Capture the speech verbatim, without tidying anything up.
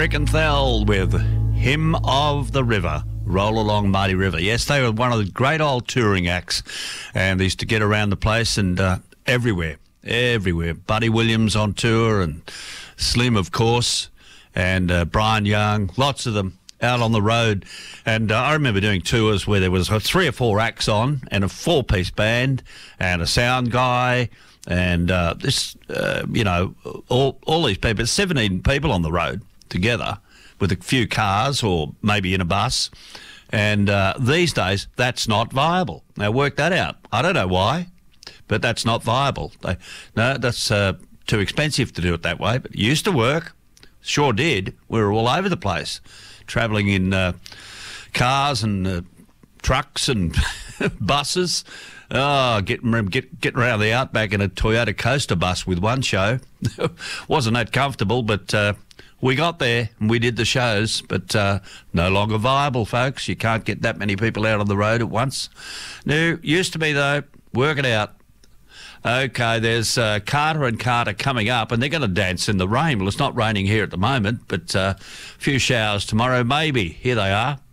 Rickenthal with Hymn of the River. Roll Along Mighty River. Yes, they were one of the great old touring acts, and they used to get around the place and uh, everywhere, everywhere. Buddy Williams on tour, and Slim, of course, and uh, Brian Young, lots of them out on the road. And uh, I remember doing tours where there was uh, three or four acts on and a four-piece band and a sound guy and uh, this, uh, you know, all, all these people, seventeen people on the road together, with a few cars or maybe in a bus. And uh, these days, that's not viable. Now, work that out. I don't know why, but that's not viable. They, no, that's uh, too expensive to do it that way, but it used to work. Sure did. We were all over the place, travelling in uh, cars and uh, trucks and buses. Oh, getting, get, getting around the outback in a Toyota Coaster bus with one show. Wasn't that comfortable, but... Uh, We got there and we did the shows, but uh, no longer viable, folks. You can't get that many people out on the road at once. No, used to be, though. Work it out. Okay, there's uh, Carter and Carter coming up, and they're going to dance in the rain. Well, it's not raining here at the moment, but uh, a few showers tomorrow, maybe. Here they are.